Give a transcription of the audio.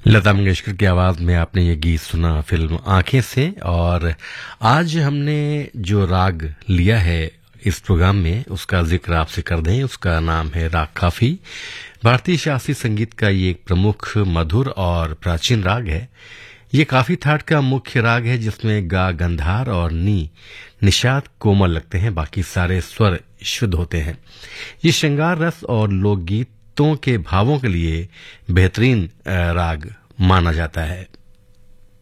लता मंगेशकर की आवाज में आपने ये गीत सुना फिल्म आंखें से। और आज हमने जो राग लिया है इस प्रोग्राम में उसका जिक्र आपसे कर दें। उसका नाम है राग काफी। भारतीय शास्त्रीय संगीत का ये एक प्रमुख मधुर और प्राचीन राग है। ये काफी थाट का मुख्य राग है जिसमें गा गंधार और नी निषाद कोमल लगते हैं, बाकी सारे स्वर शुद्ध होते हैं। ये श्रृंगार रस और लोकगीतों के भावों के लिए बेहतरीन राग माना जाता है।